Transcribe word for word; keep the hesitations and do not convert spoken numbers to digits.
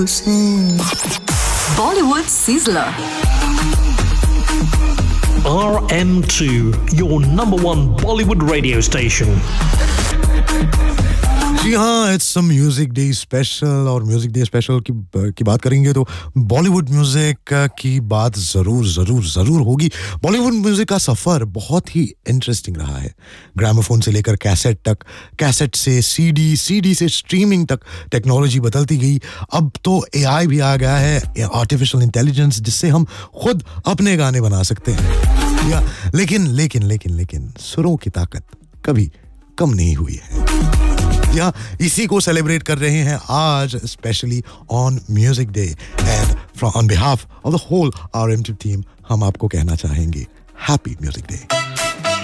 Bollywood Sizzler. R M two, your number one Bollywood radio station. जी हाँ, it's some music day special और music day special की की बात करेंगे तो बॉलीवुड म्यूजिक की बात ज़रूर ज़रूर ज़रूर होगी। बॉलीवुड म्यूजिक का सफ़र बहुत ही इंटरेस्टिंग रहा है। ग्रामोफोन से लेकर कैसेट तक, कैसेट से सीडी, सीडी से स्ट्रीमिंग तक टेक्नोलॉजी बदलती गई। अब तो एआई भी आ गया है, आर्टिफिशियल इंटेलिजेंस, जिससे हम खुद अपने गाने बना सकते हैं। या लेकिन लेकिन लेकिन लेकिन सुरों की ताकत कभी कम नहीं हुई है। या इसी को सेलिब्रेट कर रहे हैं आज, specially on music day, and from on behalf of the whole RM to team हम आपको कहना चाहेंगे हैप्पी म्यूजिक डे।